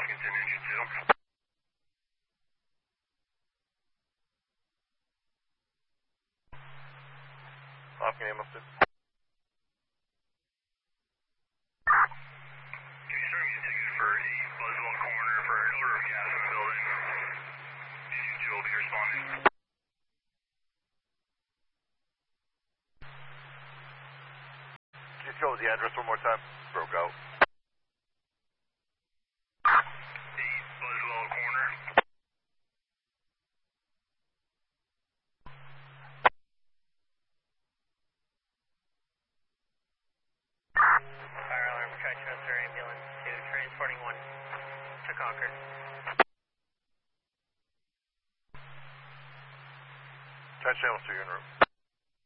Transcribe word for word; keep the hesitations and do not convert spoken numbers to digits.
Hopkinton, engine two. Hopkins, Hamilton. Confirm you ticket for the Buzzwell corner for an odor of gas in the building. You will be responding. Just go with the address one more time. Broke out. The Buzzwell corner. Fire alarm, try to transfer ambulance to transporting one to Concord. Touch channel two, you're in room.